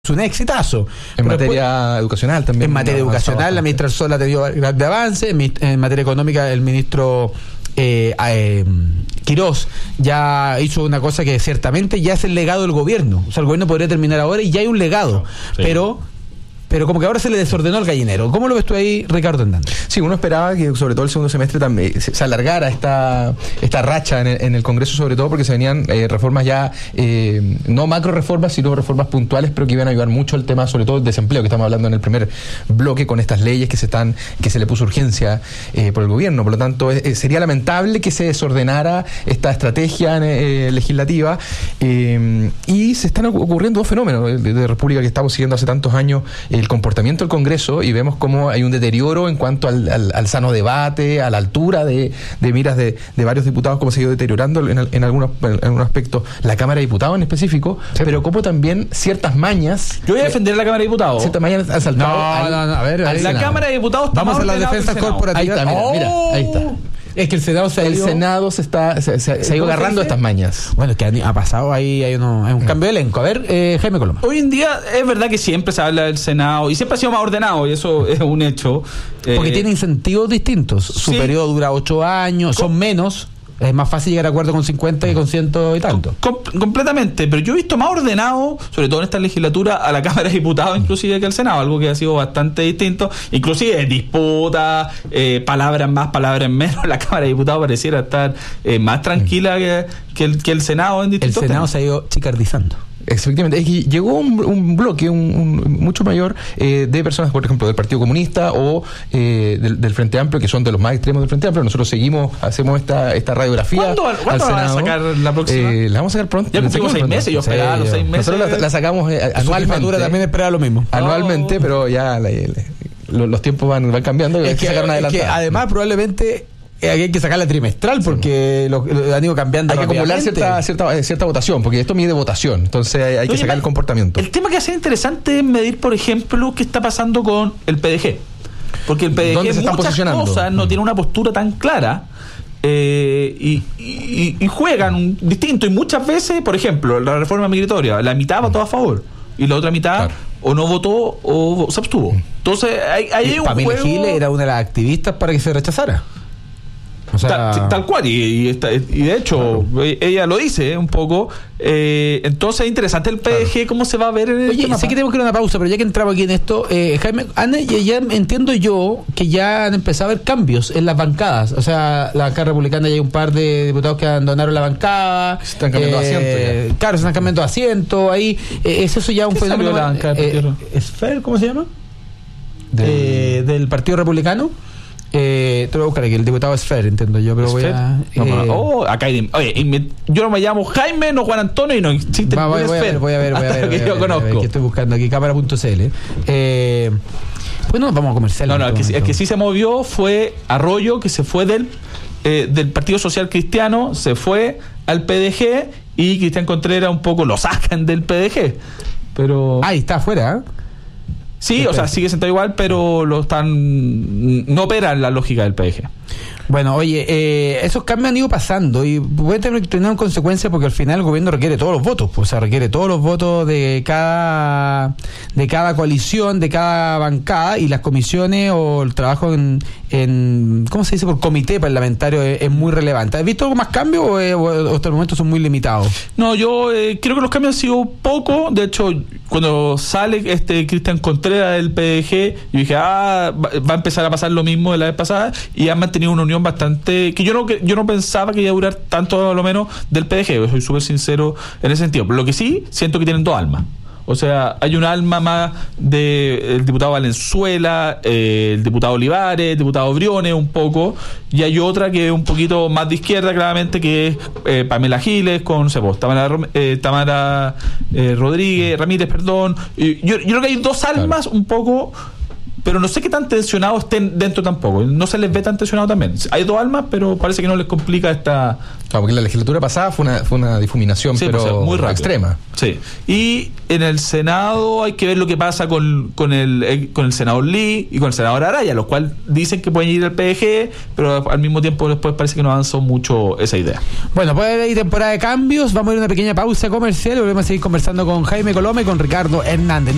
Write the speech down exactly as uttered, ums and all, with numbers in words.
un exitazo. En Pero materia después, educacional también. En materia educacional, la ministra Sola ha tenido grandes avances. En materia económica, el ministro eh, eh, Quirós ya hizo una cosa que ciertamente ya es el legado del gobierno. O sea, el gobierno podría terminar ahora y ya hay un legado. Sí. Pero... Pero como que ahora se le desordenó el gallinero. ¿Cómo lo ves tú ahí, Ricardo Hernández? Sí, uno esperaba que sobre todo el segundo semestre también se, se alargara esta esta racha en el, en el Congreso, sobre todo porque se venían eh, reformas ya, eh, no macro reformas, sino reformas puntuales, pero que iban a ayudar mucho al tema, sobre todo el desempleo, que estamos hablando en el primer bloque, con estas leyes que se están que se le puso urgencia eh, por el gobierno. Por lo tanto, eh, sería lamentable que se desordenara esta estrategia eh, legislativa eh, y se están ocurriendo dos fenómenos de, de República que estamos siguiendo hace tantos años. Eh, el comportamiento del Congreso, y vemos cómo hay un deterioro en cuanto al, al, al sano debate, a la altura de, de miras de, de varios diputados, cómo se ha ido deteriorando en, en, algunos, en algunos aspectos la Cámara de Diputados en específico, sí, pero como también ciertas mañas. Yo voy a defender la Cámara de Diputados. Ciertas mañas han saltado. No, al, no, no, a ver, a ver la Senado. Cámara de Diputados. Vamos a las defensas corporativas. Ahí está, mira, oh. mira, ahí está. Es que el Senado se ha el ido... Senado se está se, se, se ha ido agarrando a estas mañas. Bueno, es que ha pasado ahí, hay, uno, hay un cambio de elenco. A ver, eh, Jaime Coloma. Hoy en día es verdad que siempre se habla del Senado y siempre ha sido más ordenado, y eso es un hecho. Porque eh, tiene incentivos distintos. Su sí. periodo dura ocho años, son menos. Es más fácil llegar a acuerdo con cincuenta que con ciento y tanto. Com- completamente, pero yo he visto más ordenado, sobre todo en esta legislatura, a la Cámara de Diputados inclusive que al Senado, algo que ha sido bastante distinto, inclusive disputa, eh, palabras más, palabras menos. La Cámara de Diputados pareciera estar eh, más tranquila que, que, el, que el Senado en distintos El Senado temas. se ha ido chicardizando. Efectivamente, es que llegó un, un bloque un, un, mucho mayor eh, de personas, por ejemplo, del Partido Comunista o eh, del, del Frente Amplio, que son de los más extremos del Frente Amplio. Nosotros seguimos, hacemos esta esta radiografía. ¿Cuándo, ¿cuándo al van a sacar la próxima? Eh, la vamos a sacar pronto. Ya cumplimos seis meses, yo esperaba los seis meses. Nosotros la, la sacamos eh, anualmente. También esperaba lo mismo. Anualmente, oh. pero ya la, la, los, los tiempos van, van cambiando y es hay que, que sacar una es que además probablemente hay que sacarla trimestral porque sí. lo, lo han ido cambiando. Hay que acumular cierta, cierta, cierta votación, porque esto mide votación, entonces hay, hay que Oye, sacar el comportamiento. El tema que hace interesante es medir, por ejemplo, qué está pasando con el P D G, porque el P D G ¿Dónde se están muchas posicionando? cosas no mm. tiene una postura tan clara. Eh, y, y, y juegan un distinto, y muchas veces, por ejemplo, la reforma migratoria, la mitad votó a favor y la otra mitad claro. o no votó o se abstuvo. Entonces hay, hay un Pamela juego... Giles era una de las activistas para que se rechazara. O sea, tal, tal cual, y, y, esta, y de hecho claro. ella lo dice un poco. Eh, entonces es interesante el P D G, claro. cómo se va a ver en el Oye, sé que tenemos que ir a una pausa, pero ya que entramos aquí en esto, eh, Jaime, Ana, ya, ya entiendo yo que ya han empezado a haber cambios en las bancadas. O sea, la bancada republicana ya hay un par de diputados que abandonaron la bancada. Se están cambiando eh, asientos ya. Claro, se están cambiando asientos ahí. Eh, ¿Es eso ya un fenómeno? La bancada, eh, ¿Esfer, cómo se llama? Del, eh, del Partido Republicano. Eh, te lo voy a buscar aquí, el diputado Esfer, entiendo yo, pero voy a... No, eh, oh, acá hay... Oye, me, yo no me llamo Jaime, no Juan Antonio, y no existe va, voy, voy, a ver, voy a ver, voy a ver, voy a ver, que yo voy a ver, conozco. que estoy buscando aquí, cámara punto c l. Eh, bueno, vamos a comercial. No, no, el que, el que sí se movió fue Arroyo, que se fue del, eh, del Partido Social Cristiano, se fue al P D G, y Cristian Contreras un poco lo sacan del P D G. Pero... Ahí está afuera, ¿eh? Sí, o sea, sigue sentado igual, pero lo están no operan la lógica del P D G. Bueno, oye, eh, esos cambios han ido pasando y pueden tener consecuencias porque al final el gobierno requiere todos los votos, pues, o sea, requiere todos los votos de cada de cada coalición, de cada bancada, y las comisiones o el trabajo en, en ¿cómo se dice? Por comité parlamentario es, es muy relevante. ¿Has visto algo más cambios o, eh, o hasta el momento son muy limitados? No, yo eh, creo que los cambios han sido poco. De hecho, cuando sale este Cristian Contreras del P D G, yo dije, ah, va, va a empezar a pasar lo mismo de la vez pasada, y han mantenido una unión bastante que yo no que yo no pensaba que iba a durar tanto, a lo menos, del P D G. Soy súper sincero en ese sentido. Pero lo que sí siento que tienen dos almas. O sea, hay un alma más del diputado Valenzuela, eh, el diputado Olivares, el diputado Briones un poco, y hay otra que es un poquito más de izquierda, claramente, que es eh, Pamela Giles con Cepos, Tamara, eh, Tamara eh, Rodríguez, Ramírez, perdón. Y yo, yo creo que hay dos almas, claro, un poco, pero no sé qué tan tensionados estén dentro tampoco. No se les ve tan tensionados también. Hay dos almas, pero parece que no les complica esta... Claro, porque la legislatura pasada fue una, fue una difuminación, sí, pero pues, muy rápida, extrema. Sí. Y en el Senado hay que ver lo que pasa con, con, el, con el senador Lee y con el senador Araya, los cuales dicen que pueden ir al P D G, pero al mismo tiempo después parece que no avanzó mucho esa idea. Bueno, puede haber ahí temporada de cambios. Vamos a ir a una pequeña pausa comercial y volvemos a seguir conversando con Jaime Coloma y con Ricardo Hernández.